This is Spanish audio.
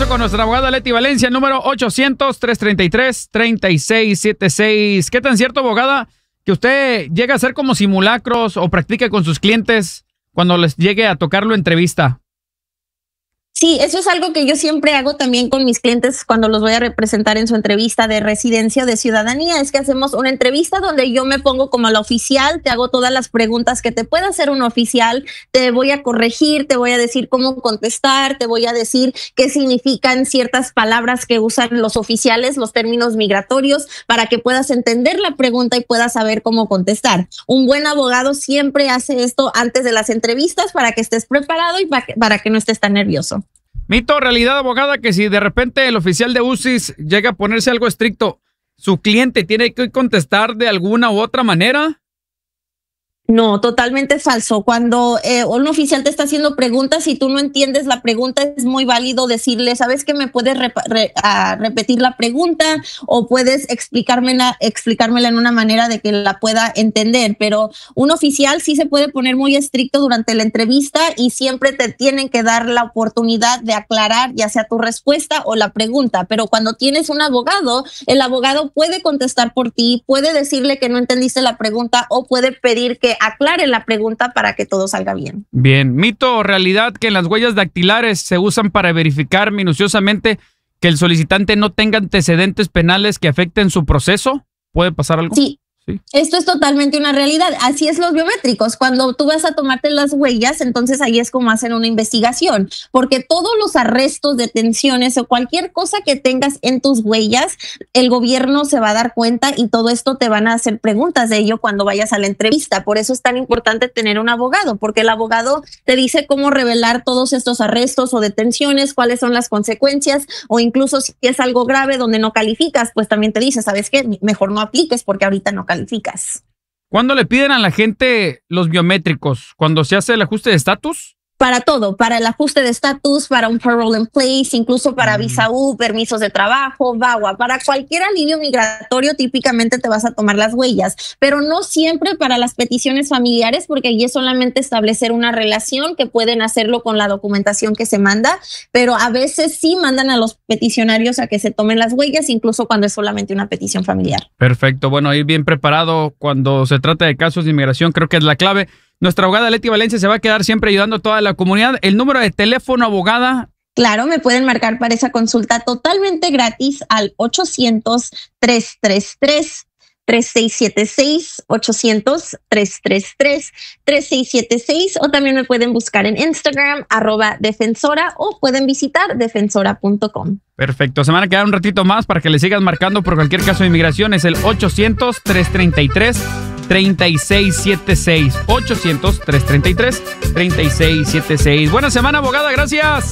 con nuestra abogada Leti Valencia, número 800-333-3676. ¿Qué tan cierto, abogada, que usted llega a hacer como simulacros o practique con sus clientes cuando les llegue a tocarlo entrevista? Sí, eso es algo que yo siempre hago también con mis clientes cuando los voy a representar en su entrevista de residencia o de ciudadanía. Es que hacemos una entrevista donde yo me pongo como la oficial, te hago todas las preguntas que te puede hacer un oficial, te voy a corregir, te voy a decir cómo contestar, te voy a decir qué significan ciertas palabras que usan los oficiales, los términos migratorios, para que puedas entender la pregunta y puedas saber cómo contestar. Un buen abogado siempre hace esto antes de las entrevistas para que estés preparado y para que no estés tan nervioso. Mito o realidad, abogada, que si de repente el oficial de UCIS llega a ponerse algo estricto, ¿su cliente tiene que contestar de alguna u otra manera? No, totalmente falso. Cuando un oficial te está haciendo preguntas y tú no entiendes la pregunta, es muy válido decirle, ¿sabes qué? ¿Me puedes repetir la pregunta o puedes explicármela en una manera de que la pueda entender? Pero un oficial sí se puede poner muy estricto durante la entrevista y siempre te tienen que dar la oportunidad de aclarar ya sea tu respuesta o la pregunta. Pero cuando tienes un abogado, el abogado puede contestar por ti, puede decirle que no entendiste la pregunta o puede pedir que aclare la pregunta para que todo salga bien. Bien. ¿Mito o realidad que las huellas dactilares se usan para verificar minuciosamente que el solicitante no tenga antecedentes penales que afecten su proceso? ¿Puede pasar algo? Sí. Esto es totalmente una realidad. Así es los biométricos. Cuando tú vas a tomarte las huellas, entonces ahí es como hacen una investigación, porque todos los arrestos, detenciones o cualquier cosa que tengas en tus huellas, el gobierno se va a dar cuenta y todo esto te van a hacer preguntas de ello cuando vayas a la entrevista. Por eso es tan importante tener un abogado, porque el abogado te dice cómo revelar todos estos arrestos o detenciones, cuáles son las consecuencias, o incluso si es algo grave donde no calificas, pues también te dice, ¿sabes qué? Mejor no apliques porque ahorita no calificas. ¿Cuándo le piden a la gente los biométricos? ¿Cuando se hace el ajuste de estatus? Para todo, para el ajuste de estatus, para un parole in place, incluso para visa U, permisos de trabajo, VAWA, para cualquier alivio migratorio típicamente te vas a tomar las huellas, pero no siempre para las peticiones familiares, porque allí es solamente establecer una relación que pueden hacerlo con la documentación que se manda, pero a veces sí mandan a los peticionarios a que se tomen las huellas, incluso cuando es solamente una petición familiar. Perfecto, bueno, ir bien preparado cuando se trata de casos de inmigración creo que es la clave. Nuestra abogada Leti Valencia se va a quedar siempre ayudando a toda la comunidad. ¿El número de teléfono, abogada? Claro, me pueden marcar para esa consulta totalmente gratis al 800-333-3676, 800-333-3676, o también me pueden buscar en Instagram, @defensora, o pueden visitar defensora.com. Perfecto, se van a quedar un ratito más para que le sigan marcando por cualquier caso de inmigración. Es el 800-333-3676. 800-333-3676. Buena semana, abogada, gracias.